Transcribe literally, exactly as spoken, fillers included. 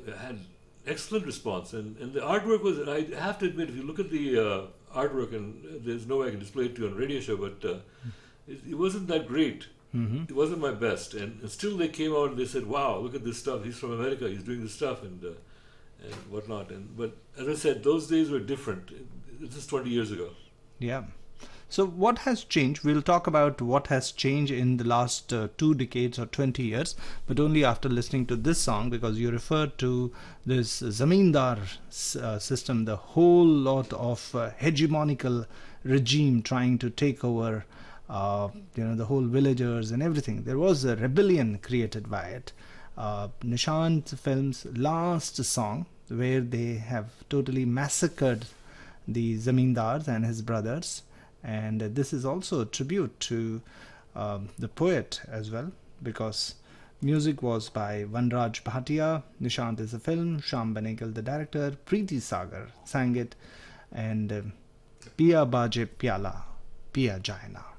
had excellent response, and, and the artwork was. I have to admit, if you look at the uh, artwork, and there's no way I can display it to you on a radio show, but uh, it, it wasn't that great. Mm-hmm. It wasn't my best, and, and still they came out and they said, "Wow, look at this stuff. He's from America. He's doing this stuff and uh, and whatnot." And but as I said, those days were different. This is twenty years ago. Yeah. So what has changed? We'll talk about what has changed in the last uh, two decades or twenty years, but only after listening to this song, because you referred to this Zamindar uh, system, the whole lot of uh, hegemonical regime trying to take over, uh, you know, the whole villagers and everything. There was a rebellion created by it. Uh, Nishant Films' last song, where they have totally massacred the Zamindars and his brothers. And this is also a tribute to um, the poet as well, because music was by Vanraj Bhatia, Nishant is a film, Shyam Benegal the director, Preeti Sagar sang it, and um, Piya Baje Pyala, Piya Jaina.